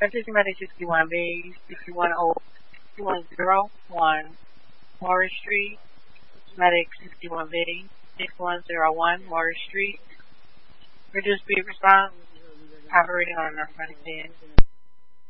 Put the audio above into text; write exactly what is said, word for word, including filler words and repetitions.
Emergency Medic sixty-one B, sixty-one oh one Morris Street. Medic sixty-one B, sixty-one oh one Morris Street. Reduce speed response. Operating on a narcotic van.